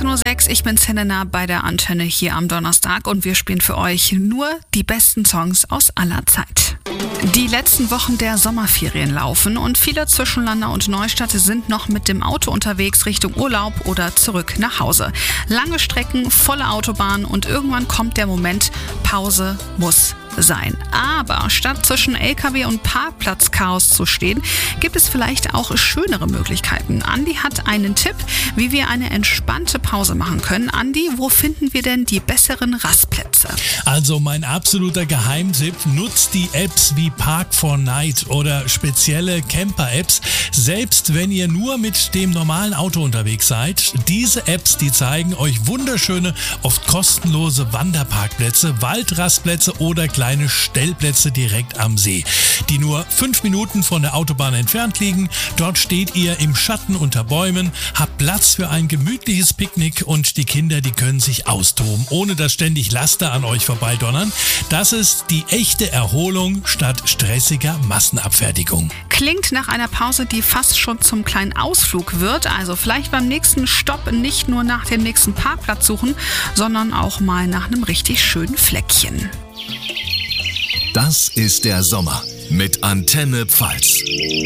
19:06 Uhr, ich bin Selena bei der Antenne hier am Donnerstag und wir spielen für euch nur die besten Songs aus aller Zeit. Die letzten Wochen der Sommerferien laufen und viele zwischen Landau und Neustadt sind noch mit dem Auto unterwegs Richtung Urlaub oder zurück nach Hause. Lange Strecken, volle Autobahn und irgendwann kommt der Moment, Pause muss sein. Aber statt zwischen LKW und Parkplatzchaos zu stehen, gibt es vielleicht auch schönere Möglichkeiten. Andi hat einen Tipp, wie wir eine entspannte Pause machen können. Andi, wo finden wir denn die besseren Rastplätze? Also mein absoluter Geheimtipp, nutzt die Apps wie Park4Night oder spezielle Camper-Apps. Selbst wenn ihr nur mit dem normalen Auto unterwegs seid, diese Apps, die zeigen euch wunderschöne, oft kostenlose Wanderparkplätze, Waldrastplätze oder kleine Stellplätze direkt am See, die nur 5 Minuten von der Autobahn entfernt liegen. Dort steht ihr im Schatten unter Bäumen, habt Platz für ein gemütliches Picknick und die Kinder, die können sich austoben, ohne dass ständig Laster an euch vorbeidonnern. Das ist die echte Erholung statt stressiger Massenabfertigung. Klingt nach einer Pause, die fast schon zum kleinen Ausflug wird. Also vielleicht beim nächsten Stopp nicht nur nach dem nächsten Parkplatz suchen, sondern auch mal nach einem richtig schönen Fleckchen. Das ist der Sommer mit Antenne Pfalz.